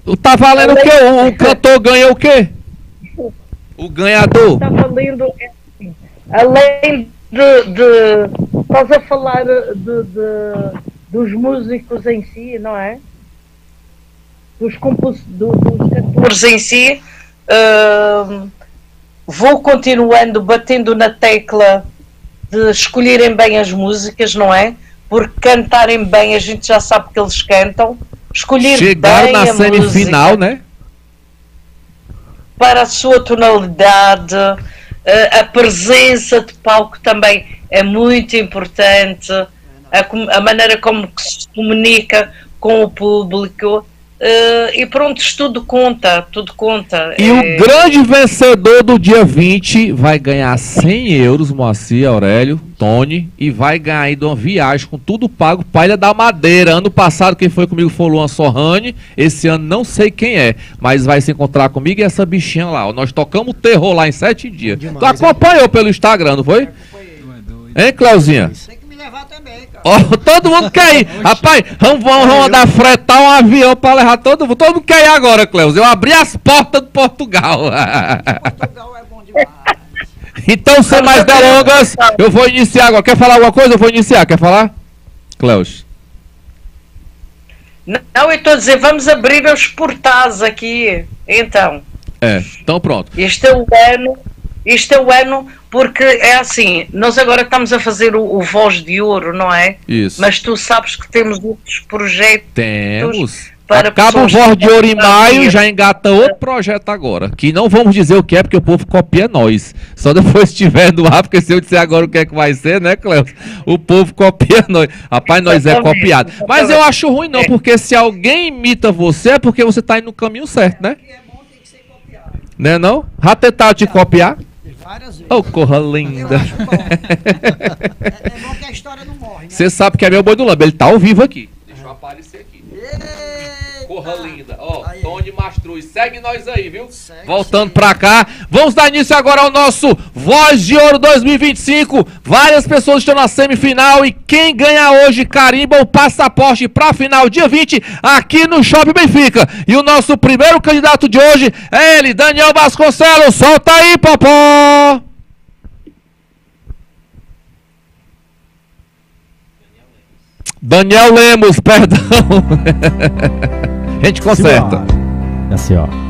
Tá valendo o quê? O cantor ganha o quê? O ganhador. Está valendo, além estás a falar dos músicos em si, não é? Dos cantores em si, vou continuando batendo na tecla de escolherem bem as músicas, não é? Porque cantarem bem, a gente já sabe que eles cantam. Escolher Chegaram bem na a semifinal, música, né? para a sua tonalidade, a presença de palco também é muito importante, a maneira como que se comunica com o público, e pronto, tudo conta, tudo conta. E o grande vencedor do dia 20 vai ganhar 100 euros, Moacir Aurélio, Tony, e vai ganhar aí de uma viagem com tudo pago para Ilha da Madeira. Ano passado quem foi comigo foi o Luan Sorrani, esse ano não sei quem é, mas vai se encontrar comigo e essa bichinha lá. Nós tocamos terror lá em 7 dias. Demais, tu acompanhou pelo Instagram, não foi? Hein, Cleuzinha? Tem que me levar também, cara. Oh, todo mundo quer ir. Rapaz, vamos mandar fretar um avião para levar todo mundo. Todo mundo quer ir agora, Cleuzinho. Eu abri as portas do Portugal. Portugal é bom demais. Então, sem mais delongas, eu vou iniciar agora. Quer falar alguma coisa? Eu vou iniciar. Quer falar? Cleus. Não, eu estou a dizer, vamos abrir os portais aqui. Então pronto. Este é o ano, porque é assim, nós agora estamos a fazer o Voz de Ouro, não é? Isso. Mas tu sabes que temos outros projetos. Temos. Para acaba o Voz de Ouro em maio, já engata outro projeto agora. Que não vamos dizer o que é, porque o povo copia nós. Só depois estiver no ar, porque se eu disser agora o que é que vai ser, né, Cleus? O povo copia nós. Rapaz, nós é copiado. Mas eu acho ruim não, porque se alguém imita você, é porque você tá indo no caminho certo, né? É bom, tem que ser copiado. Né não? Já tentaram te copiar? Várias vezes. Oh, corra linda. Eu acho bom. É bom que a história não morre, né? Você sabe que é meu boi do Lambo, ele tá ao vivo aqui. Deixa eu aparecer aqui. Corra linda. Ó, Tony Mastruz, segue nós aí, viu? Voltando pra cá, vamos dar início agora ao nosso Voz de Ouro 2025. Várias pessoas estão na semifinal e quem ganha hoje carimba o passaporte pra final dia 20 aqui no Shopping Benfica. E o nosso primeiro candidato de hoje é ele, Daniel Vasconcelos. Solta aí, Popó! Daniel Lemos, perdão. A gente conserta. Assim, ó.